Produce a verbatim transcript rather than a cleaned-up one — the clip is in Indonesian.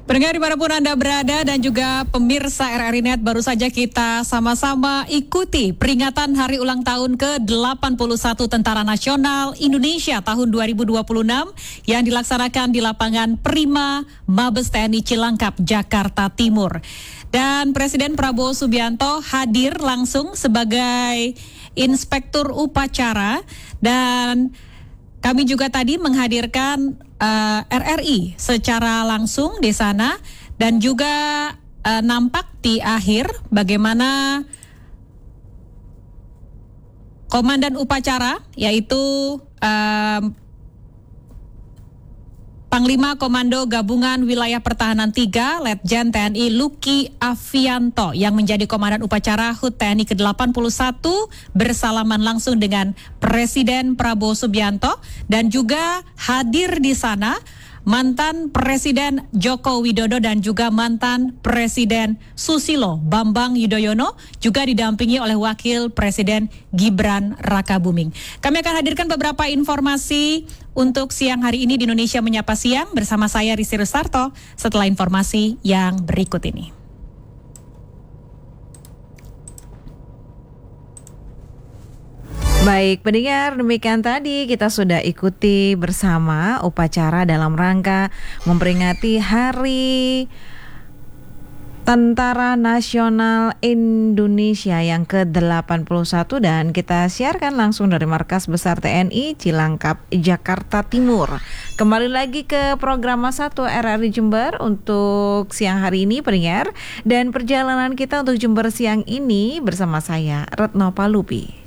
Pendengar dimanapun Anda berada dan juga pemirsa R R I Net, baru saja kita sama-sama ikuti peringatan hari ulang tahun ke delapan puluh satu Tentara Nasional Indonesia tahun dua ribu dua puluh enam yang dilaksanakan di lapangan Prima Mabes T N I Cilangkap, Jakarta Timur. Dan Presiden Prabowo Subianto hadir langsung sebagai inspektur upacara, dan kami juga tadi menghadirkan uh, R R I secara langsung di sana, dan juga uh, nampak di akhir bagaimana komandan upacara, yaitu uh, Panglima Komando Gabungan Wilayah Pertahanan tiga, Letjen T N I Luki Afianto, yang menjadi komandan upacara H U T T N I ke delapan puluh satu, bersalaman langsung dengan Presiden Prabowo Subianto, dan juga hadir di sana mantan Presiden Joko Widodo dan juga mantan Presiden Susilo Bambang Yudhoyono, juga didampingi oleh Wakil Presiden Gibran Rakabuming. Kami akan hadirkan beberapa informasi untuk siang hari ini di Indonesia Menyapa Siang bersama saya Risi Rustarto setelah informasi yang berikut ini. Baik, pendengar, demikian tadi kita sudah ikuti bersama upacara dalam rangka memperingati Hari Tentara Nasional Indonesia yang ke delapan puluh satu, dan kita siarkan langsung dari Markas Besar T N I Cilangkap, Jakarta Timur. Kembali lagi ke program satu R R I Jember untuk siang hari ini, pendengar, dan perjalanan kita untuk Jember siang ini bersama saya Retno Palupi.